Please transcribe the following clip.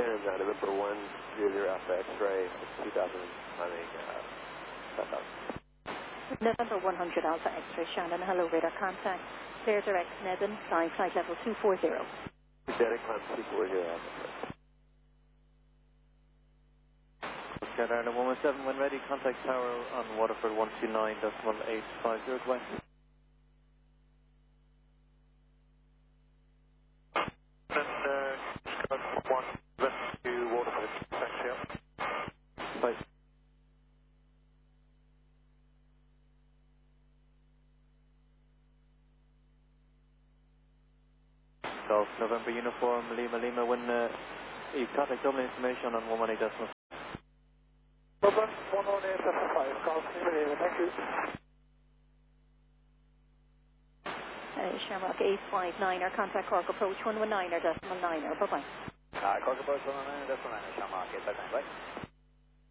Shannon, November 100 Alpha X-ray, 2000, November 100 Alpha X-ray, Shannon, hello, radar contact. Clear direct Nedden, flying flight level 240. Direct climb 240 Alpha. Skyline 117, when ready, contact tower on Waterford 129.850 Dubai. Golf November Uniform Lima Lima, when you contact Dublin information on 118 decimal. Dublin 118.5, Golf Lima Lima, thank you. Shamrock 859, our contact Cork approach 119 or decimal 9, bye bye. Cork approach 119 decimal 9, Shamrock 859, bye.